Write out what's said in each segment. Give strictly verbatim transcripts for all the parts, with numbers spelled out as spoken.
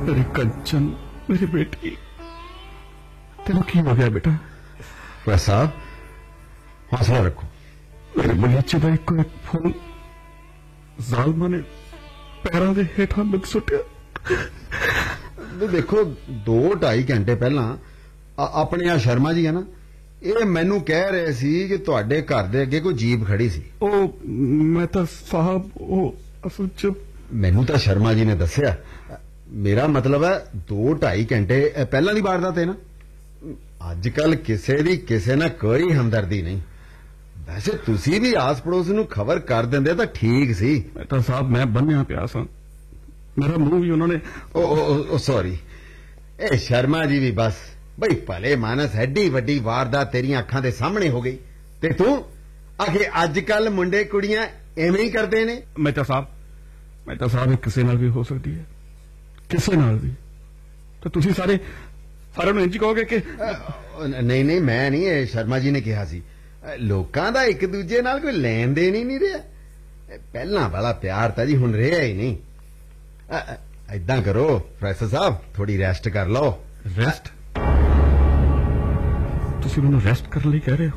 मेरी कंचन, मेरी बेटी, तेरा की हो गया बेटा? वैसा हौसला रखो। मेरे बगीचे का एक एक फूल जालमा ने पैरों के हेठा मिल सुटिया। देखो दो ढाई घंटे पहला अपने आ शर्मा जी है ना, ये मैनू कह रहे सी कि तुहाडे घर दे अगे कोई जीप खड़ी सी। ओ मैं तो साहब ओ असल च मैनू तो शर्मा जी ने दसिया। मेरा मतलब है दो ढाई घंटे पहला दी वारदात है ना। अजकल किसे दी किसे ना कोई हमदर्दी नहीं। वैसे तुसी भी आस पड़ोस नू खबर कर देंदे तो ठीक सी। मेहता साहब मैं बन्या पिया सा, मेरा मुंह भी उन्होंने। ओ, ओ, ओ सॉरी। ए शर्मा जी भी बस बई भले मानस एडी वड्डी वारदात तेरी अखां दे सामने हो गई ते तू आखे अजकल मुंडे कुड़ियां एवें ही करते ने। मेहता साहब मेहता साहब किसी नाल भी हो सकती है, किसी नाल भी। तो तुसी सारे सारे नूं इंज कहोगे कि नहीं नहीं मैं नहीं, ये शर्मा जी ने कहा सी लोकां दा एक दूजे नाल कोई लेन देन ही नहीं रहा। पहला वाला प्यार तां जी हुण रहा ही नहीं। इदां करो प्रोफेसर साहब थोड़ी रेस्ट कर लो। रेस्ट? तुसी मैनूं रेस्ट करने लई कह रहे हो?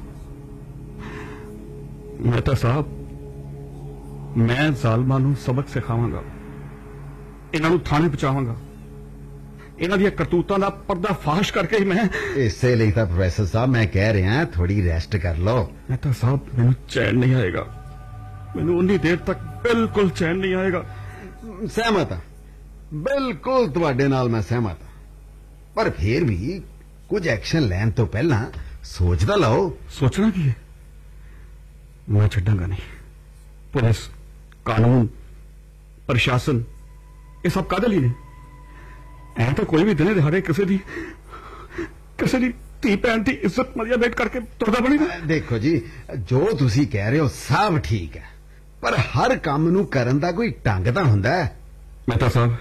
मेहता साहब मैं जालमा नूं सबक सिखावांगा, इन्हां नूं थाने पहुंचावांगा, इन्हां दी करतूतां दा पर्दाफाश करके ही मैं। इससे लिए तो प्रोफेसर साहब मैं कह रहा हूं थोड़ी रेस्ट कर लो। मेहता साहब मैनूं चैन नहीं आएगा, मैनूं उन्नी देर तक बिल्कुल चैन नहीं आएगा। सहमत हाँ, बिल्कुल तुहाडे नाल मैं सहमत हाँ, पर फिर भी कुछ एक्शन लैन तो पहला सोचदा लाओ। सोचना की है? मैं छड्डांगा नहीं। पुलिस, कानून, प्रशासन ये सब कादे लिए ने? ऐ तो कोई भी दिने दिहाड़े किसी दी किसी दी धी भैन की इज्जत मरिया बेट करके तुरदा बनेगा। देखो जी जो तुसी कह रहे हो सब ठीक है, पर हर काम नूं करन दा कोई ढंग तां हुंदा है। मेहता साहब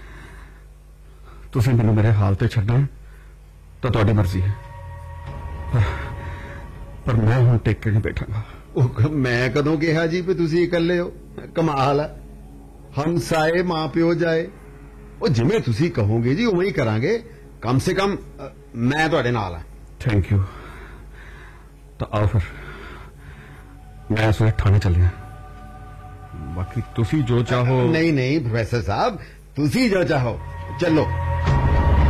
तुसी मैनूं मेरे हाल ते छड्डना तो तुहाडी मर्जी है, पर, पर मैं हुण टेक के नहीं बैठांगा। मैं कदों कहा जी भी तुसी इकल्ले हो? कमाल है। हम साए मां प्यो जाए, वो जिवें तुसी कहोगे जी उवें ही करांगे। कम से कम मैं तुहाडे नाल हां। Thank you. तो आओ फिर मैं इस वेले थाने चलिया, बाकी तुसी जो चाहो। नहीं नहीं प्रोफेसर साहब तुसी जो चाहो चलो।